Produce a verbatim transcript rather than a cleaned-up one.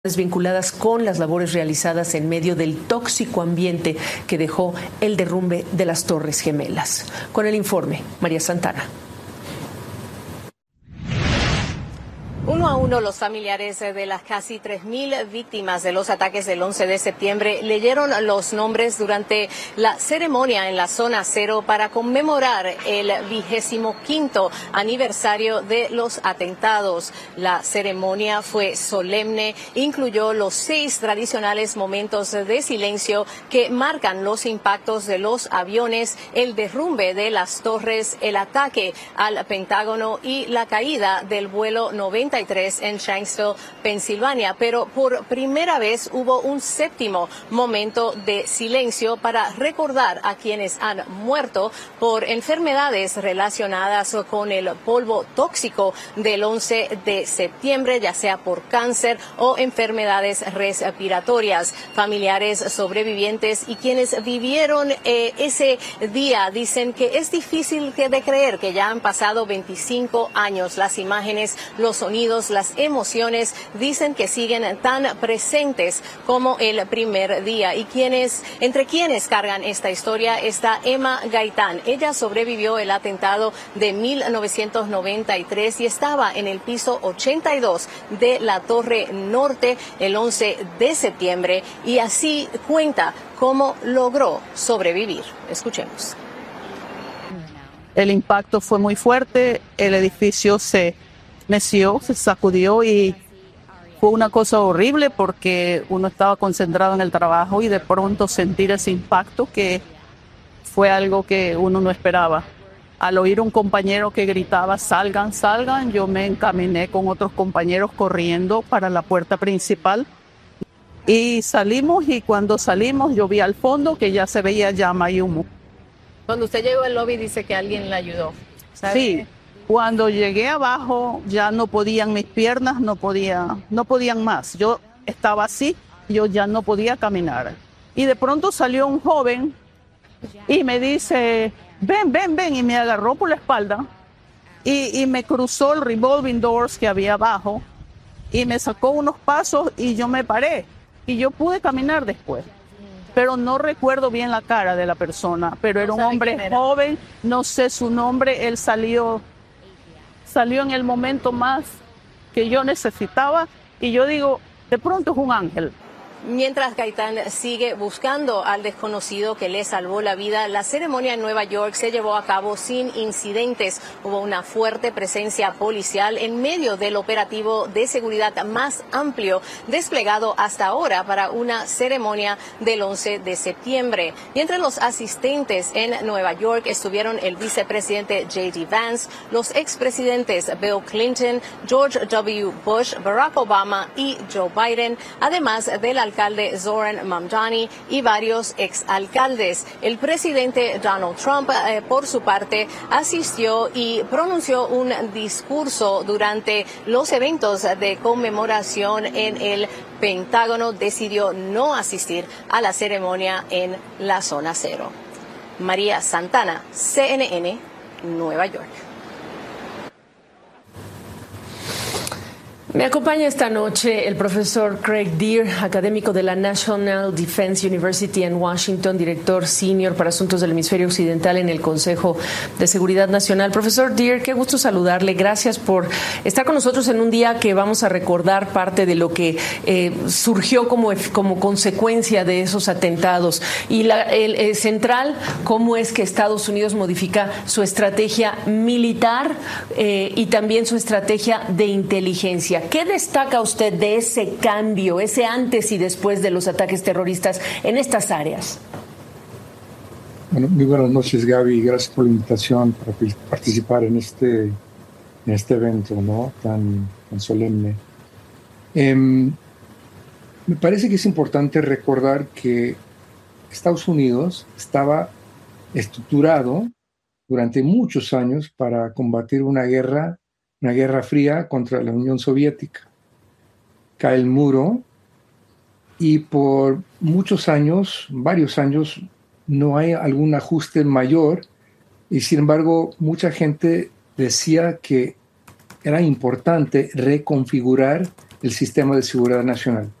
vinculadas con las labores realizadas en medio del tóxico ambiente que dejó el derrumbe de las Torres Gemelas. Con el informe, María Santana. Uno a uno, los familiares de las casi tres mil víctimas de los ataques del once de septiembre leyeron los nombres durante la ceremonia en la zona cero para conmemorar el vigésimo quinto aniversario de los atentados. La ceremonia fue solemne, incluyó los seis tradicionales momentos de silencio que marcan los impactos de los aviones, el derrumbe de las torres, el ataque al Pentágono y la caída del vuelo noventa y tres en Shanksville, Pensilvania, pero por primera vez hubo un séptimo momento de silencio para recordar a quienes han muerto por enfermedades relacionadas con el polvo tóxico del once de septiembre, ya sea por cáncer o enfermedades respiratorias. Familiares sobrevivientes y quienes vivieron eh, ese día dicen que es difícil de creer que ya han pasado veinticinco años. Las imágenes, los sonidos, las emociones dicen que siguen tan presentes como el primer día. Y quienes, entre quienes cargan esta historia está Emma Gaitán. Ella sobrevivió el atentado de mil novecientos noventa y tres y estaba en el piso ochenta y dos de la Torre Norte el once de septiembre y así cuenta cómo logró sobrevivir. Escuchemos. El impacto fue muy fuerte, el edificio se meció, se sacudió y fue una cosa horrible porque uno estaba concentrado en el trabajo y de pronto sentir ese impacto que fue algo que uno no esperaba. Al oír un compañero que gritaba salgan, salgan, yo me encaminé con otros compañeros corriendo para la puerta principal y salimos, y cuando salimos yo vi al fondo que ya se veía llama y humo. Cuando usted llegó al lobby dice que alguien le ayudó, ¿sabe? Sí. Cuando llegué abajo ya no podían mis piernas, no podía, no podían más. Yo estaba así, yo ya no podía caminar. Y de pronto salió un joven y me dice, ven, ven, ven, y me agarró por la espalda y, y me cruzó el revolving doors que había abajo y me sacó unos pasos y yo me paré y yo pude caminar después. Pero no recuerdo bien la cara de la persona, pero era un hombre joven, no sé su nombre, él salió... Salió en el momento más que yo necesitaba y yo digo, de pronto es un ángel. Mientras Gaitán sigue buscando al desconocido que le salvó la vida, la ceremonia en Nueva York se llevó a cabo sin incidentes. Hubo una fuerte presencia policial en medio del operativo de seguridad más amplio desplegado hasta ahora para una ceremonia del once de septiembre. Y entre los asistentes en Nueva York estuvieron el vicepresidente J D Vance, los expresidentes Bill Clinton, George W. Bush, Barack Obama y Joe Biden, además del alcalde Zoran Mamdani y varios exalcaldes. El presidente Donald Trump, eh, por su parte, asistió y pronunció un discurso durante los eventos de conmemoración en el Pentágono. Decidió no asistir a la ceremonia en la zona cero. María Santana, C N N, Nueva York. Me acompaña esta noche el profesor Craig Deer, académico de la National Defense University en Washington, director senior para asuntos del hemisferio occidental en el Consejo de Seguridad Nacional. Profesor Deer, qué gusto saludarle. Gracias por estar con nosotros en un día que vamos a recordar parte de lo que eh, surgió como, como consecuencia de esos atentados. Y la, el, el central, cómo es que Estados Unidos modifica su estrategia militar eh, y también su estrategia de inteligencia. ¿Qué destaca usted de ese cambio, ese antes y después de los ataques terroristas en estas áreas? Bueno, muy buenas noches, Gaby. Gracias por la invitación para participar en este, en este evento, ¿no? tan, tan solemne. Eh, me parece que es importante recordar que Estados Unidos estaba estructurado durante muchos años para combatir una guerra una guerra fría contra la Unión Soviética. Cae el muro y por muchos años, varios años, no hay algún ajuste mayor y sin embargo mucha gente decía que era importante reconfigurar el sistema de seguridad nacional.